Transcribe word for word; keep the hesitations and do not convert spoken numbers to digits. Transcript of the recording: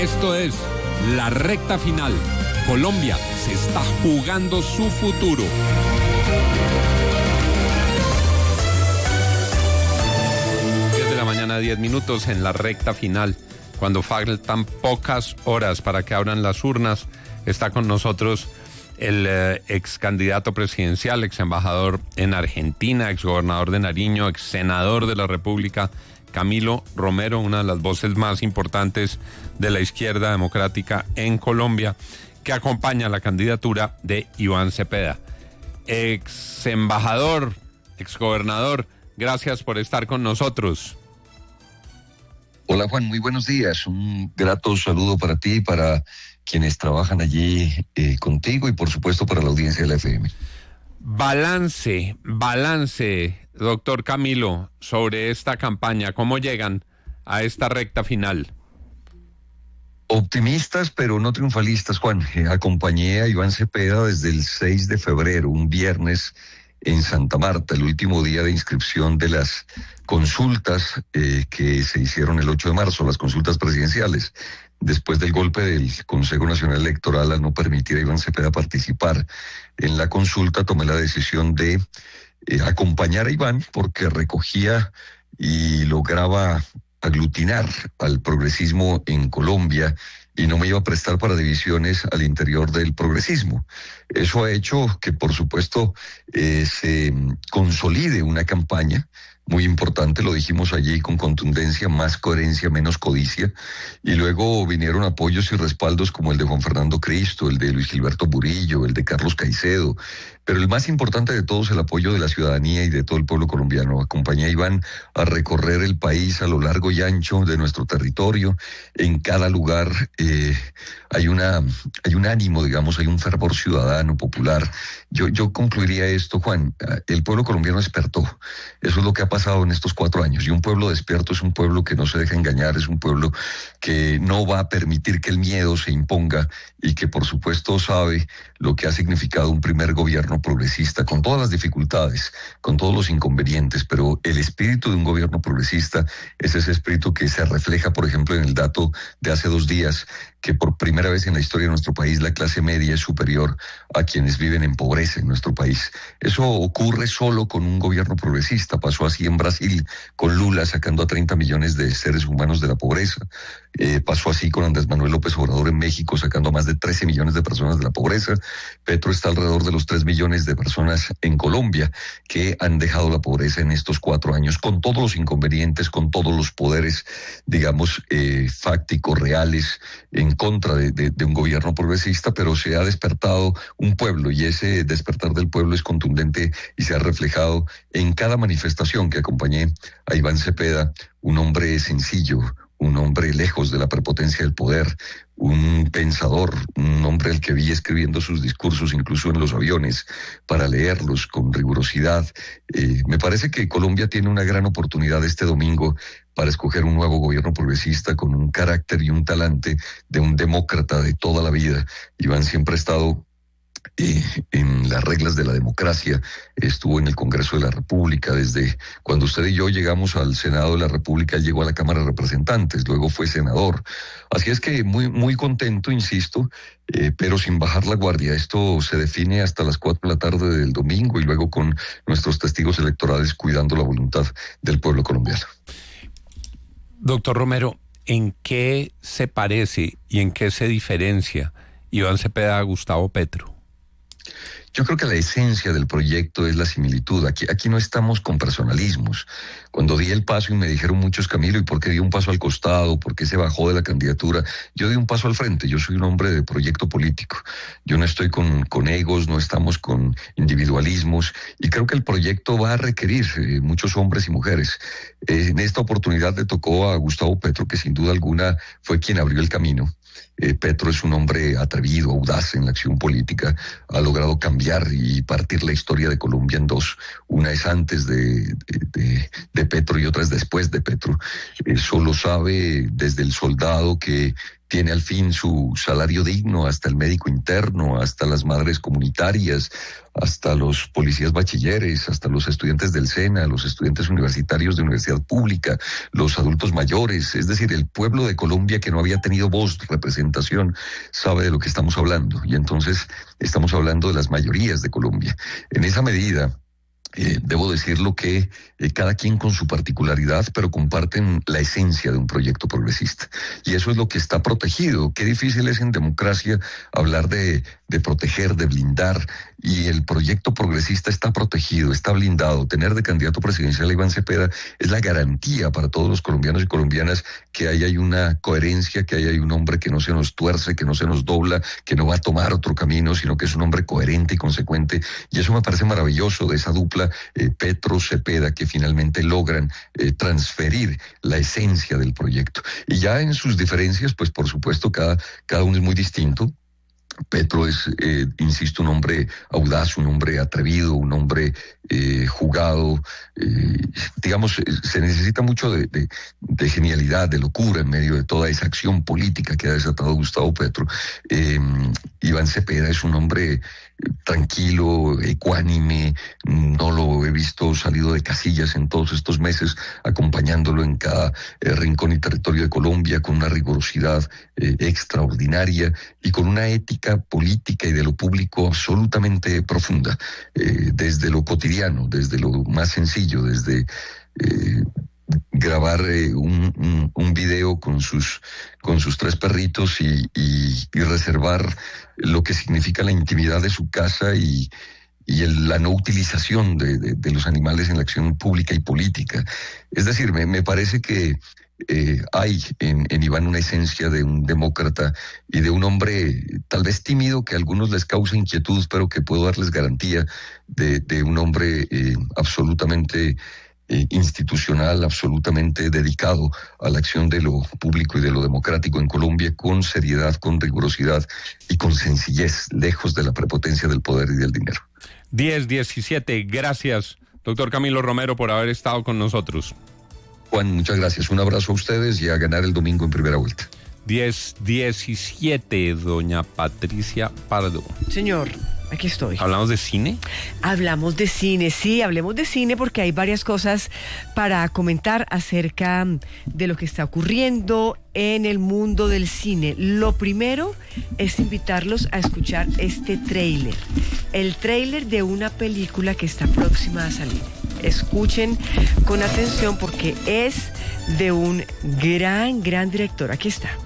Esto es la recta final. Colombia se está jugando su futuro. diez de la mañana, diez minutos en la recta final. Cuando faltan pocas horas para que abran las urnas, está con nosotros el eh, ex candidato presidencial, ex embajador en Argentina, ex gobernador de Nariño, ex senador de la República, Camilo Romero, una de las voces más importantes de la izquierda democrática en Colombia, que acompaña la candidatura de Iván Cepeda. Ex embajador, ex gobernador, gracias por estar con nosotros. Hola Juan, muy buenos días. Un grato saludo para ti, para quienes trabajan allí eh, contigo y por supuesto para la audiencia de la F M. Balance, balance, doctor Camilo, sobre esta campaña. ¿Cómo llegan a esta recta final? Optimistas, pero no triunfalistas, Juan. Eh, acompañé a Iván Cepeda desde el seis de febrero, un viernes, en Santa Marta, el último día de inscripción de las consultas eh, que se hicieron el ocho de marzo, las consultas presidenciales. Después del golpe del Consejo Nacional Electoral al no permitir a Iván Cepeda participar en la consulta, tomé la decisión de eh, acompañar a Iván porque recogía y lograba aglutinar al progresismo en Colombia y no me iba a prestar para divisiones al interior del progresismo. Eso ha hecho que, por supuesto, eh, se consolide una campaña muy importante, lo dijimos allí con contundencia, más coherencia, menos codicia, y luego vinieron apoyos y respaldos como el de Juan Fernando Cristo, el de Luis Gilberto Murillo, el de Carlos Caicedo, pero el más importante de todos, el apoyo de la ciudadanía y de todo el pueblo colombiano. Acompañé a Iván a recorrer el país a lo largo y ancho de nuestro territorio. En cada lugar eh, hay una hay un ánimo, digamos, hay un fervor ciudadano, popular. Yo, yo concluiría esto, Juan, el pueblo colombiano despertó. Eso es lo que ha pasado en estos cuatro años. Y un pueblo despierto es un pueblo que no se deja engañar, es un pueblo que no va a permitir que el miedo se imponga y que, por supuesto, sabe lo que ha significado un primer gobierno progresista, con todas las dificultades, con todos los inconvenientes, pero el espíritu de un gobierno progresista es ese espíritu que se refleja, por ejemplo, en el dato de hace dos días, que por primera vez en la historia de nuestro país la clase media es superior a quienes viven en pobreza en nuestro país. Eso ocurre solo con un gobierno progresista. Pasó así en Brasil con Lula sacando a treinta millones de seres humanos de la pobreza. Eh, pasó así con Andrés Manuel López Obrador en México sacando a más de trece millones de personas de la pobreza. Petro está alrededor de los tres millones de personas en Colombia que han dejado la pobreza en estos cuatro años, con todos los inconvenientes, con todos los poderes, digamos, eh, fácticos, reales, en contra de, de, de un gobierno progresista, pero se ha despertado un pueblo y ese despertar del pueblo es contundente y se ha reflejado en cada manifestación que acompañé a Iván Cepeda, un hombre sencillo, un hombre lejos de la prepotencia del poder, un pensador, un hombre al que vi escribiendo sus discursos incluso en los aviones para leerlos con rigurosidad. Eh, me parece que Colombia tiene una gran oportunidad este domingo para escoger un nuevo gobierno progresista con un carácter y un talante de un demócrata de toda la vida. Iván siempre ha estado Eh, en las reglas de la democracia, estuvo en el Congreso de la República, desde cuando usted y yo llegamos al Senado de la República, él llegó a la Cámara de Representantes, luego fue senador. Así es que muy, muy contento, insisto, eh, pero sin bajar la guardia. Esto se define hasta las cuatro de la tarde del domingo y luego con nuestros testigos electorales cuidando la voluntad del pueblo colombiano. Doctor Romero, ¿en qué se parece y en qué se diferencia Iván Cepeda a Gustavo Petro? Yo creo que la esencia del proyecto es la similitud. Aquí, aquí no estamos con personalismos. Cuando di el paso y me dijeron muchos, Camilo, ¿y por qué dio un paso al costado? ¿Por qué se bajó de la candidatura? Yo di un paso al frente. Yo soy un hombre de proyecto político. Yo no estoy con, con egos, no estamos con individualismos. Y creo que el proyecto va a requerir eh, muchos hombres y mujeres. Eh, en esta oportunidad le tocó a Gustavo Petro, que sin duda alguna fue quien abrió el camino. Eh, Petro es un hombre atrevido, audaz en la acción política, ha logrado cambiar y partir la historia de Colombia en dos. Una es antes de, de, de, de Petro y otra es después de Petro. Eh, solo sabe desde el soldado que tiene al fin su salario digno, hasta el médico interno, hasta las madres comunitarias, hasta los policías bachilleres, hasta los estudiantes del SENA, los estudiantes universitarios de universidad pública, los adultos mayores, es decir, el pueblo de Colombia que no había tenido voz, representación, sabe de lo que estamos hablando. Y entonces estamos hablando de las mayorías de Colombia. En esa medida, Eh, debo decirlo que eh, cada quien con su particularidad, pero comparten la esencia de un proyecto progresista. Y eso es lo que está protegido. Qué difícil es en democracia hablar de, de proteger, de blindar. Y el proyecto progresista está protegido, está blindado. Tener de candidato presidencial a Iván Cepeda es la garantía para todos los colombianos y colombianas que ahí hay una coherencia, que ahí hay un hombre que no se nos tuerce, que no se nos dobla, que no va a tomar otro camino, sino que es un hombre coherente y consecuente. Y eso me parece maravilloso de esa dupla eh, Petro-Cepeda, que finalmente logran eh, transferir la esencia del proyecto. Y ya en sus diferencias, pues por supuesto cada, cada uno es muy distinto. Petro es, eh, insisto, un hombre audaz, un hombre atrevido, un hombre eh, jugado. Eh, digamos, se necesita mucho de, de, de genialidad, de locura en medio de toda esa acción política que ha desatado Gustavo Petro. Eh, Iván Cepeda es un hombre tranquilo, ecuánime, no lo he visto salido de casillas en todos estos meses, acompañándolo en cada eh, rincón y territorio de Colombia, con una rigurosidad eh, extraordinaria y con una ética política y de lo público absolutamente profunda, eh, desde lo cotidiano, desde lo más sencillo, desde eh, grabar eh, un, un, un video con sus, con sus tres perritos y, y, y reservar lo que significa la intimidad de su casa y, y el, la no utilización de, de, de los animales en la acción pública y política. Es decir, me, me parece que eh, hay en, en Iván una esencia de un demócrata y de un hombre tal vez tímido que a algunos les causa inquietud, pero que puedo darles garantía de, de un hombre eh, absolutamente Eh, institucional, absolutamente dedicado a la acción de lo público y de lo democrático en Colombia, con seriedad, con rigurosidad y con sencillez, lejos de la prepotencia del poder y del dinero. diez diecisiete, gracias, doctor Camilo Romero, por haber estado con nosotros. Juan, muchas gracias. Un abrazo a ustedes y a ganar el domingo en primera vuelta. diez diecisiete, doña Patricia Pardo. Señor, aquí estoy. ¿Hablamos de cine? Hablamos de cine, sí, hablemos de cine porque hay varias cosas para comentar acerca de lo que está ocurriendo en el mundo del cine. Lo primero es invitarlos a escuchar este tráiler, el tráiler de una película que está próxima a salir. Escuchen con atención porque es de un gran, gran director. Aquí está.